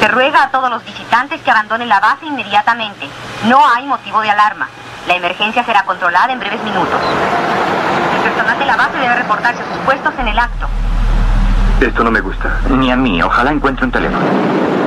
Se ruega a todos los visitantes que abandonen la base inmediatamente. No hay motivo de alarma. La emergencia será controlada en breves minutos. El personal de la base debe reportarse a sus puestos en el acto. Esto no me gusta. Ni a mí. Ojalá encuentre un teléfono.